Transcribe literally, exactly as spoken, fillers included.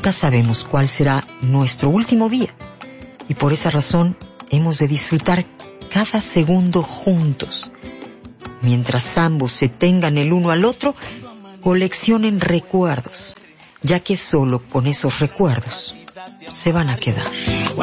nunca sabemos cuál será nuestro último día. Y por esa razón hemos de disfrutar cada segundo juntos. Mientras ambos se tengan el uno al otro, coleccionen recuerdos, ya que solo con esos recuerdos se van a quedar.